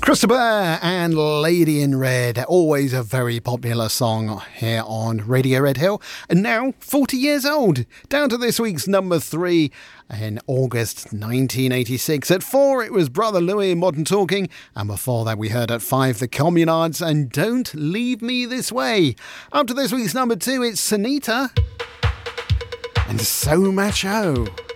Christopher and Lady in Red, always a very popular song here on Radio Red Hill, and now 40 years old, down to this week's number 3 in August 1986. At 4 it was Brother Louie, Modern Talking, and before that we heard at 5 the Communards and Don't Leave Me This Way. Up to this week's number 2 it's Sunita and So Macho.